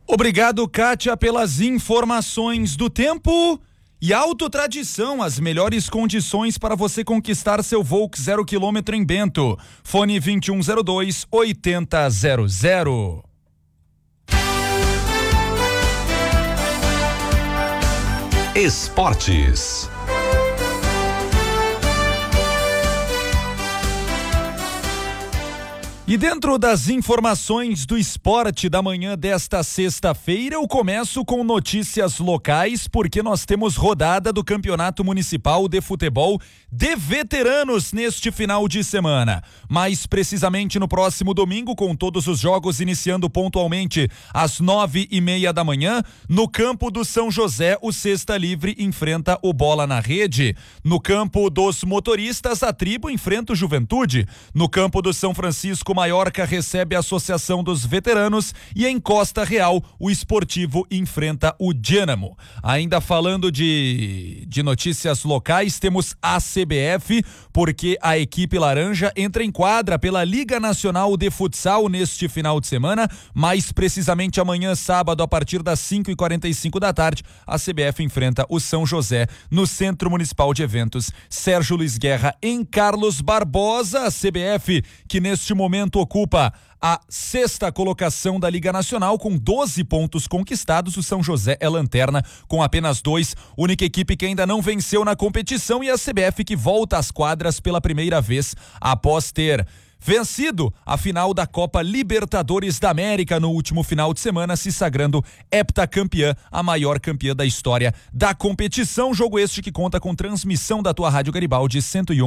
Obrigado, Kátia, pelas informações do tempo. E Autotradição, as melhores condições para você conquistar seu Volks 0 km em Bento. Fone 2102-8000. Esportes. E dentro das informações do esporte da manhã desta sexta-feira, eu começo com notícias locais, porque nós temos rodada do Campeonato Municipal de Futebol de Veteranos neste final de semana. Mais precisamente no próximo domingo, com todos os jogos iniciando pontualmente às 9:30 da manhã, no campo do São José, o Cesta Livre enfrenta o Bola na Rede. No campo dos motoristas, a Tribo enfrenta o Juventude. No campo do São Francisco, Maiorca recebe a Associação dos Veteranos e em Costa Real o Esportivo enfrenta o Dínamo. Ainda falando de notícias locais, temos a CBF, porque a equipe laranja entra em quadra pela Liga Nacional de Futsal neste final de semana, mais precisamente amanhã, sábado, a partir das 5:45 da tarde, a CBF enfrenta o São José no Centro Municipal de Eventos Sérgio Luiz Guerra, em Carlos Barbosa. A CBF, que neste momento ocupa a 6ª colocação da Liga Nacional com 12 pontos conquistados. O São José é lanterna com apenas 2, única equipe que ainda não venceu na competição, e a CBF que volta às quadras pela primeira vez após ter vencido a final da Copa Libertadores da América no último final de semana, se sagrando heptacampeã, a maior campeã da história da competição. Jogo este que conta com transmissão da tua Rádio Garibaldi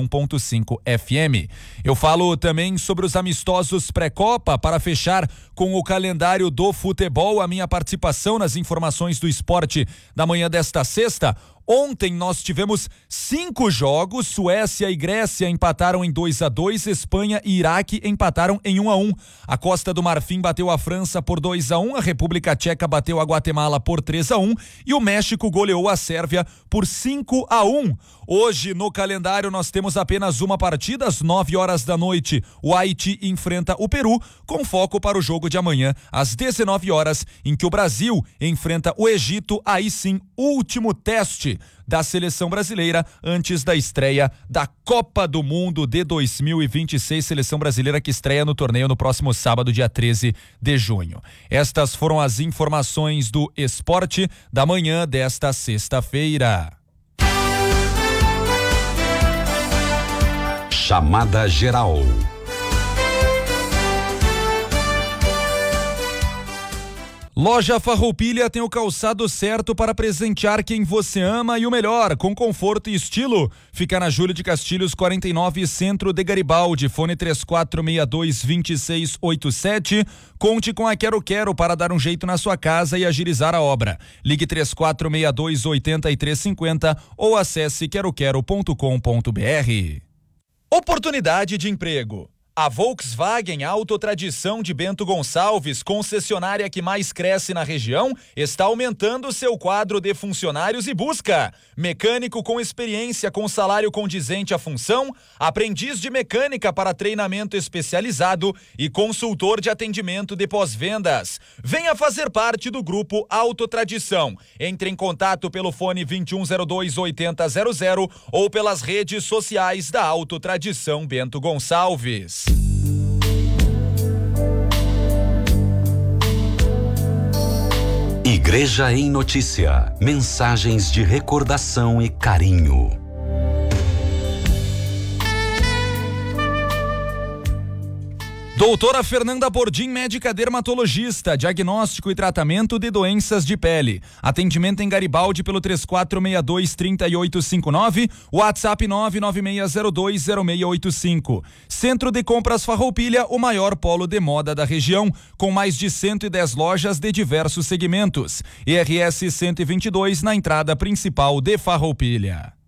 101.5 FM. Eu falo também sobre os amistosos pré-Copa para fechar com o calendário do futebol, a minha participação nas informações do esporte da manhã desta sexta. Ontem nós tivemos 5 jogos. Suécia e Grécia empataram em 2-2, Espanha e Iraque empataram em 1-1. A Costa do Marfim bateu a França por 2-1, a República Tcheca bateu a Guatemala por 3-1 e o México goleou a Sérvia por 5-1. Hoje no calendário nós temos apenas uma partida, às 9h da noite. O Haiti enfrenta o Peru, com foco para o jogo de amanhã, às 19h, em que o Brasil enfrenta o Egito. Aí sim, último teste da seleção brasileira antes da estreia da Copa do Mundo de 2026, seleção brasileira que estreia no torneio no próximo sábado, dia 13 de junho. Estas foram as informações do esporte da manhã desta sexta-feira. Chamada geral. Loja Farroupilha tem o calçado certo para presentear quem você ama, e o melhor, com conforto e estilo. Fica na Júlio de Castilhos 49, Centro de Garibaldi. Fone 3462-2687. Conte com a Quero Quero para dar um jeito na sua casa e agilizar a obra. Ligue 3462-8350 ou acesse queroquero.com.br. Oportunidade de emprego. A Volkswagen Autotradição de Bento Gonçalves, concessionária que mais cresce na região, está aumentando seu quadro de funcionários e busca mecânico com experiência com salário condizente à função, aprendiz de mecânica para treinamento especializado e consultor de atendimento de pós-vendas. Venha fazer parte do grupo Autotradição. Entre em contato pelo fone 2102-8000 ou pelas redes sociais da Autotradição Bento Gonçalves. Igreja em Notícia. Mensagens de recordação e carinho. Doutora Fernanda Bordim, médica dermatologista, diagnóstico e tratamento de doenças de pele. Atendimento em Garibaldi pelo 3462-3859, WhatsApp 996020685. Centro de Compras Farroupilha, o maior polo de moda da região, com mais de 110 lojas de diversos segmentos. IRS 122 na entrada principal de Farroupilha.